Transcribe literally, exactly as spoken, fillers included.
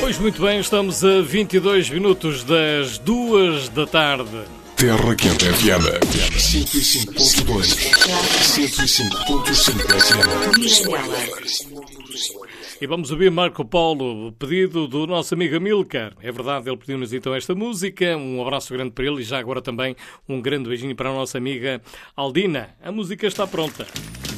Pois muito bem, estamos a vinte e dois minutos das duas da tarde. Terra Quente F M cento e cinco ponto dois, cento e cinco ponto cinco F M. E vamos ouvir Marco Polo, pedido do nosso amigo Amilcar. É verdade, ele pediu-nos então esta música. Um abraço grande para ele e já agora também um grande beijinho para a nossa amiga Aldina. A música está pronta.